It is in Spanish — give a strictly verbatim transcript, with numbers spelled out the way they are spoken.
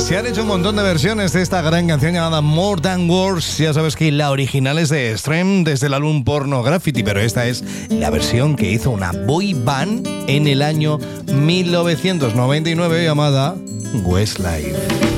Se han hecho un montón de versiones de esta gran canción llamada More Than Words. Ya sabes que la original es de Extreme desde el álbum Pornography, pero esta es la versión que hizo una boy band en el año mil novecientos noventa y nueve llamada Westlife.